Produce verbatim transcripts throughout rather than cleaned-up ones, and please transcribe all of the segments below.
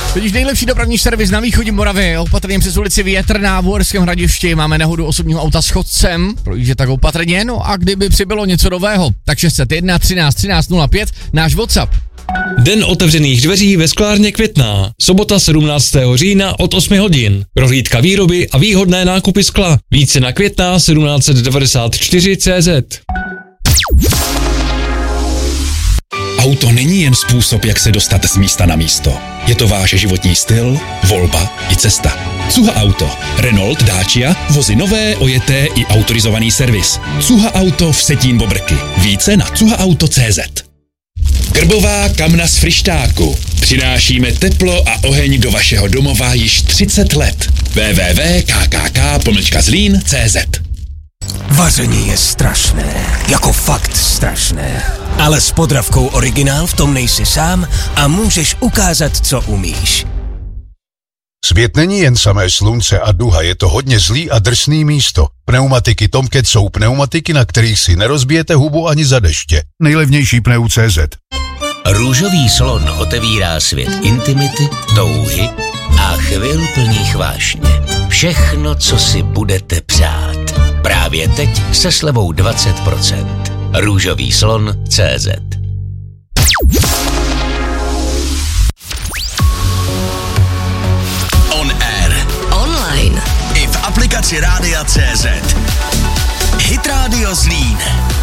Totiž nejlepší dopravní servis na východě Moravy, opatrně přes ulici Větrná v Uherském Hradišti, máme nehodu osobního auta s chodcem, projíždět tak opatrně, no a kdyby přibylo něco nového, tak šest set jedna třináct třináct nula pět, náš WhatsApp. Den otevřených dveří ve sklárně Květná. Sobota sedmnáctého října od osmi hodin. Prohlídka výroby a výhodné nákupy skla. Více na Květná sedmnáct devadesát čtyři tečka cé zet. Auto není jen způsob, jak se dostat z místa na místo. Je to váš životní styl, volba i cesta. Cuha Auto. Renault, Dacia, vozy nové, ojeté i autorizovaný servis. Cuha Auto v Vsetín Bobrky. Více na cuha auto tečka cé zet. Krbová kamna z Fryštáku. Přinášíme teplo a oheň do vašeho domova již třicet let. w w w tečka k k k pomlčka zlín tečka cé zet. Vaření je strašné, jako fakt strašné. Ale s Podravkou Originál v tom nejsi sám a můžeš ukázat, co umíš. Svět není jen samé slunce a duha, je to hodně zlý a drsný místo. Pneumatiky Tomcat jsou pneumatiky, na kterých si nerozbijete hubu ani za deště. Nejlevnější pneu tečka cé zet. Růžový slon otevírá svět intimity, touhy a chvil plných vášně. Všechno, co si budete přát. Právě teď se slevou dvacet procent. Růžový slon tečka cé zet. On air. Online. I v aplikaci Rádia tečka cé zet. Hit Radio Zlín.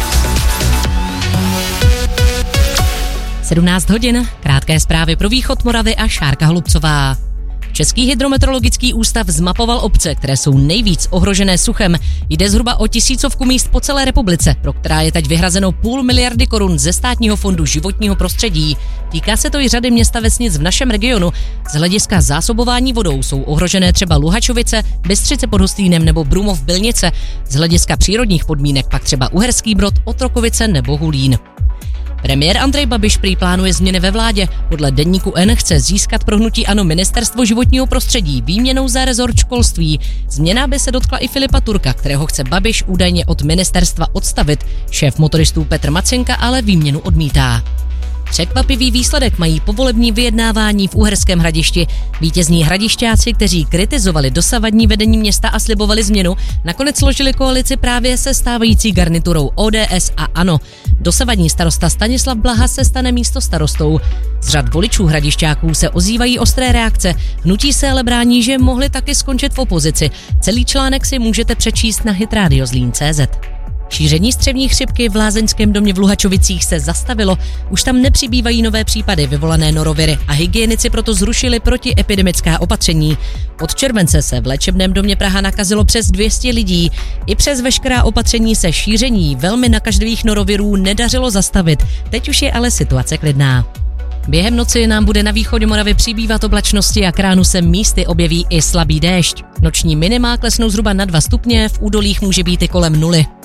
sedmnáct hodin, krátké zprávy pro východ Moravy a Šárka Holubcová. Český hydrometeorologický ústav zmapoval obce, které jsou nejvíc ohrožené suchem. Jde zhruba o tisícovku míst po celé republice, pro která je teď vyhrazeno půl miliardy korun ze Státního fondu životního prostředí. Týká se to i řady měst a vesnic v našem regionu. Z hlediska zásobování vodou jsou ohrožené třeba Luhačovice, Bystřice pod Hostýnem nebo Brumov Bylnice. Z hlediska přírodních podmínek pak třeba Uherský Brod, Otrokovice nebo Hulín. Premiér Andrej Babiš prý plánuje změny ve vládě. Podle deníku N chce získat pro hnutí ANO ministerstvo životního prostředí výměnou za rezort školství. Změna by se dotkla i Filipa Turka, kterého chce Babiš údajně od ministerstva odstavit. Šéf motoristů Petr Macenka ale výměnu odmítá. Překvapivý výsledek mají povolební vyjednávání v Uherském Hradišti. Vítězní hradišťáci, kteří kritizovali dosavadní vedení města a slibovali změnu, nakonec složili koalici právě se stávající garniturou O D S a ANO. Dosavadní starosta Stanislav Blaha se stane místostarostou. Z řad voličů hradišťáků se ozývají ostré reakce. Hnutí se ale brání, že mohli taky skončit v opozici. Celý článek si můžete přečíst na hit radio zlín tečka cé zet. Šíření střevní chřipky v lázeňském domě v Luhačovicích se zastavilo. Už tam nepřibývají nové případy vyvolané noroviry a hygienici proto zrušili protiepidemická opatření. Od července se v léčebném domě Praha nakazilo přes dvě stě lidí. I přes veškerá opatření se šíření velmi nakažlivých norovirů nedařilo zastavit. Teď už je ale situace klidná. Během noci nám bude na východě Moravy přibývat oblačnosti a k ránu se místy objeví i slabý déšť. Noční minima klesnou zhruba na dva stupně, v údolích může být i kolem nuly.